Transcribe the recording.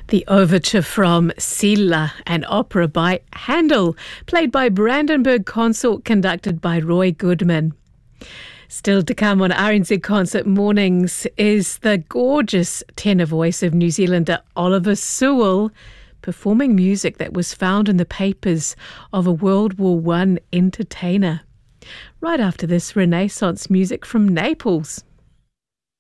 The overture from Silla, an opera by Handel, played by Brandenburg Consort, conducted by Roy Goodman. Still to come on RNZ Concert Mornings is the gorgeous tenor voice of New Zealander Oliver Sewell, performing music that was found in the papers of a World War I entertainer. Right after this, Renaissance music from Naples.